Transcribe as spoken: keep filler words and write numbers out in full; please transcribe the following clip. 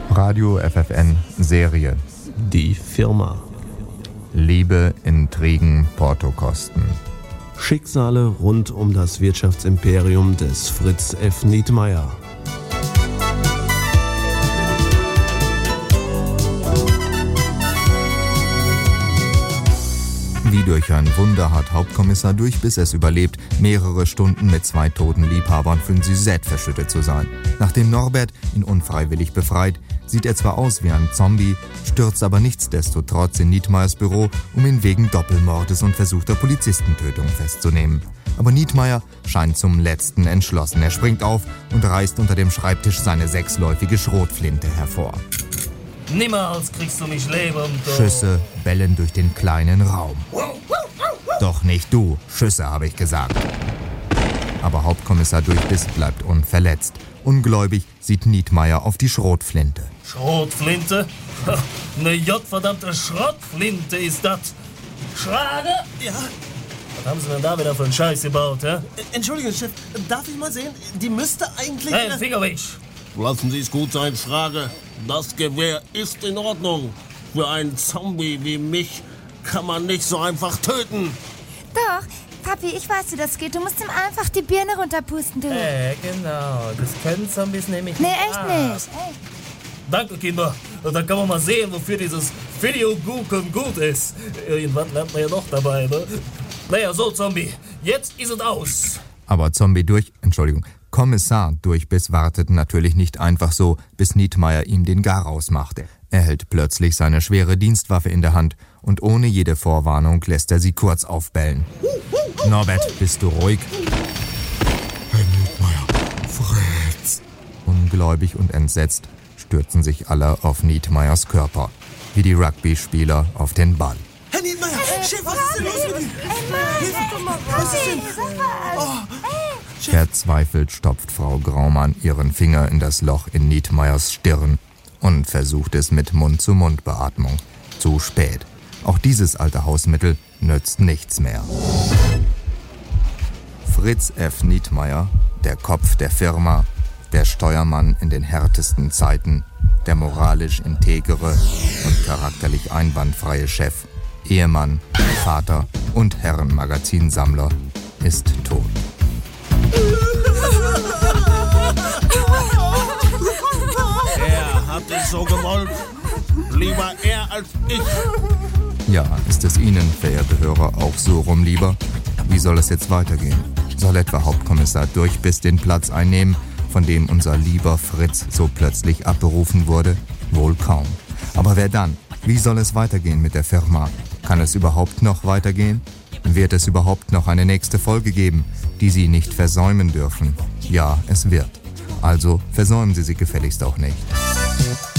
Radio F F N Serie. Die Firma. Liebe, Intrigen, Portokosten. Schicksale rund um das Wirtschaftsimperium des Fritz F. Nietmeyer. Wie durch ein Wunder hat Hauptkommissar durch, bis es überlebt, mehrere Stunden mit zwei toten Liebhabern für ein Suzette verschüttet zu sein. Nachdem Norbert ihn unfreiwillig befreit, sieht er zwar aus wie ein Zombie, stürzt aber nichtsdestotrotz in Nietmeyers Büro, um ihn wegen Doppelmordes und versuchter Polizistentötung festzunehmen. Aber Nietmeyer scheint zum Letzten entschlossen. Er springt auf und reißt unter dem Schreibtisch seine sechsläufige Schrotflinte hervor. Niemals kriegst du mich lebend. Oh. Schüsse bellen durch den kleinen Raum. Doch nicht du, Schüsse, habe ich gesagt. Aber Hauptkommissar Durchbiss bleibt unverletzt. Ungläubig sieht Nietmeyer auf die Schrotflinte. Schrotflinte? Ne J-verdammte Schrottflinte ist das. Schrage? Ja? Was haben Sie denn da wieder für einen Scheiß gebaut, hä? Entschuldigung, Chef, darf ich mal sehen? Die müsste eigentlich... Hey, Finger weg! Lassen Sie es gut sein, Schrage. Das Gewehr ist in Ordnung. Für einen Zombie wie mich kann man nicht so einfach töten. Doch, Papi, ich weiß, wie das geht. Du musst ihm einfach die Birne runterpusten, du. Äh, genau. Das können Zombies nämlich Nee, nicht. echt Ah. nicht. Ey. Danke, Kinder. Und dann kann man mal sehen, wofür dieses Videogucken gut ist. Irgendwann lernt man ja noch dabei, ne? Naja, so, Zombie. Jetzt ist es aus. Aber Zombie durch, Entschuldigung, Kommissar Durchbiss wartet natürlich nicht einfach so, bis Nietmeyer ihm den Garaus macht. Er hält plötzlich seine schwere Dienstwaffe in der Hand und ohne jede Vorwarnung lässt er sie kurz aufbellen. Norbert, bist du ruhig? Herr Nietmeyer, Fritz. Ungläubig und entsetzt stürzen sich alle auf Nietmeyers Körper, wie die Rugby-Spieler auf den Ball. Herr Nietmeyer, Chef, was ist denn los mit Ihnen? Ey, Mann, Was ist denn? sag mal. Oh, Verzweifelt stopft Frau Graumann ihren Finger in das Loch in Nietmeyers Stirn und versucht es mit Mund-zu-Mund-Beatmung. Zu spät. Auch dieses alte Hausmittel nützt nichts mehr. Fritz F. Nietmeyer, der Kopf der Firma, der Steuermann in den härtesten Zeiten, der moralisch integere und charakterlich einwandfreie Chef, Ehemann, Vater und Herrenmagazinsammler, ist tot. Er hat es so gewollt. Lieber er als ich. Ja, ist es Ihnen, verehrte Hörer, auch so rum lieber? Wie soll es jetzt weitergehen? Soll etwa Hauptkommissar Durchbiss den Platz einnehmen, von dem unser lieber Fritz so plötzlich abberufen wurde? Wohl kaum. Aber wer dann? Wie soll es weitergehen mit der Firma? Kann es überhaupt noch weitergehen? Wird es überhaupt noch eine nächste Folge geben, die Sie nicht versäumen dürfen? Ja, es wird. Also versäumen Sie sie gefälligst auch nicht.